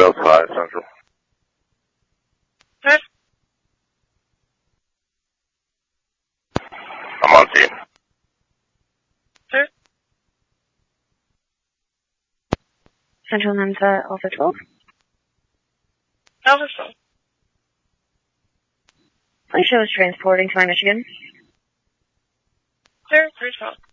365 Central. Sir? I'm on scene. Sir? Central Mensa, Alpha 12. Alpha 12. Please show us transporting to Michigan. Sir, 312.